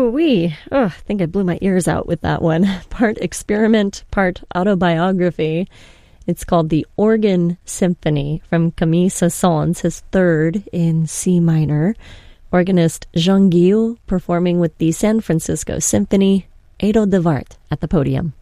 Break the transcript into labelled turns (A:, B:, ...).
A: Woo-wee. Oh, I think I blew my ears out with that one. Part experiment, part autobiography. It's called the Organ Symphony from Camille Saint-Saëns, his third in C minor. Organist Jean Guillou performing with the San Francisco Symphony. Edo de Wart at the podium.